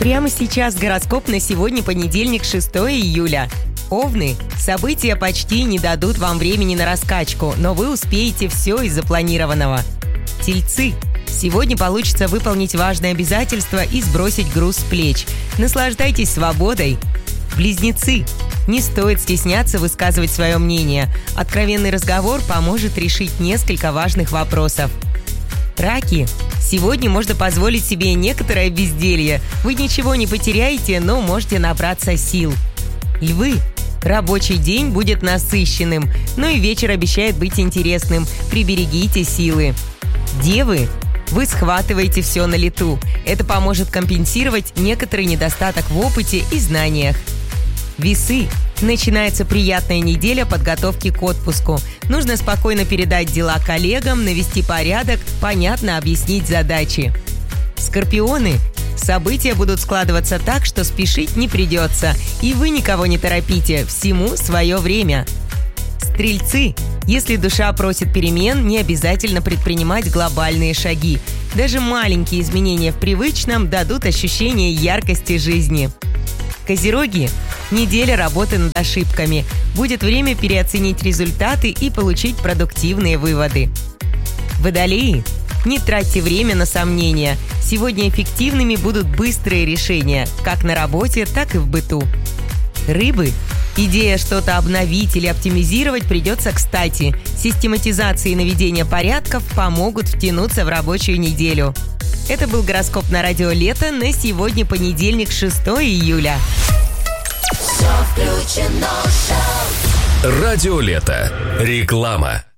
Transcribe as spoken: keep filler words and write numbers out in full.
Прямо сейчас гороскоп на сегодня, понедельник, шестое июля. Овны. События почти не дадут вам времени на раскачку, но вы успеете все из запланированного. Тельцы. Сегодня получится выполнить важные обязательства и сбросить груз с плеч. Наслаждайтесь свободой. Близнецы. Не стоит стесняться высказывать свое мнение. Откровенный разговор поможет решить несколько важных вопросов. Раки. Сегодня можно позволить себе некоторое безделье. Вы ничего не потеряете, но можете набраться сил. Львы. Рабочий день будет насыщенным, но и вечер обещает быть интересным. Приберегите силы. Девы. Вы схватываете все на лету. Это поможет компенсировать некоторый недостаток в опыте и знаниях. Весы. Начинается приятная неделя подготовки к отпуску. Нужно спокойно передать дела коллегам, навести порядок, понятно объяснить задачи. Скорпионы. События будут складываться так, что спешить не придется. И вы никого не торопите, всему свое время. Стрельцы. Если душа просит перемен, не обязательно предпринимать глобальные шаги. Даже маленькие изменения в привычном дадут ощущение яркости жизни. Козероги. Неделя работы над ошибками. Будет время переоценить результаты и получить продуктивные выводы. Водолеи. Не тратьте время на сомнения. Сегодня эффективными будут быстрые решения, как на работе, так и в быту. Рыбы. Идея что-то обновить или оптимизировать придется кстати. Систематизация и наведение порядков помогут втянуться в рабочую неделю. Это был гороскоп на радио Лето на сегодня, понедельник, шестое июля. Все включено. Радио Лето. Реклама.